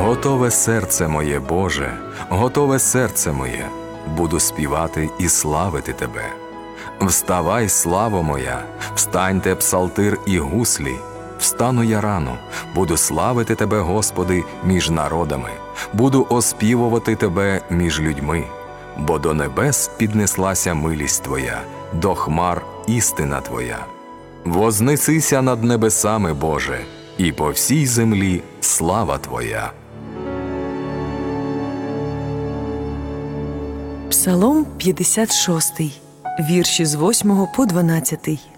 Готове серце моє, Боже, готове серце моє, буду співати і славити Тебе. Вставай, славо моя, встаньте псалтир і гуслі. Встану я рано, буду славити Тебе, Господи, між народами, буду оспівувати Тебе між людьми. Бо до небес піднеслася милість Твоя, до хмар істина Твоя. Вознесися над небесами, Боже, і по всій землі слава Твоя. Псалом 56, вірші з 8 по 12.